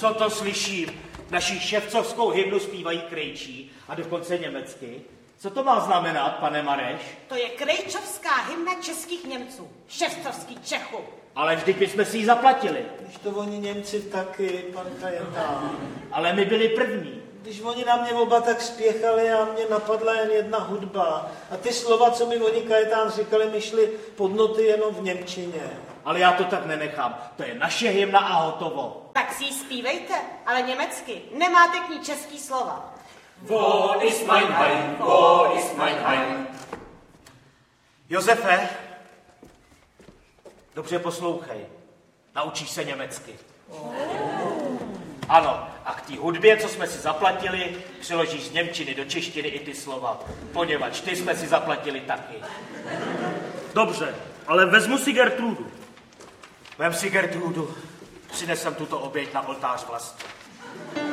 Co to slyším? Naši ševcovskou hymnu zpívají krejčí a dokonce německy. Co to má znamenat, pane Mareš? To je krejčovská hymna českých Němců. Ševcovský Čechů. Ale vždyť bychom si ji zaplatili. Když to oni Němci taky, pan Kajetán. Ale my byli první. Když oni na mě oba tak spěchali a mě napadla jen jedna hudba. A ty slova, co mi oni Kajetán říkali, mi šly pod noty jenom v němčině. Ale já to tak nenechám. To je naše hymna a hotovo. Tak si ji zpívejte, ale německy. Nemáte k ní český slova. Wo ist mein Heim, wo ist mein Heim? Josefe, dobře poslouchej. Naučíš se německy. Ano, a k té hudbě, co jsme si zaplatili, přeložíš z němčiny do češtiny i ty slova, poněvadž ty jsme si zaplatili taky. Dobře, ale vezmu si Gertrudu. Vem si Gertrudu, přinesem tuto oběť na oltář vlasti.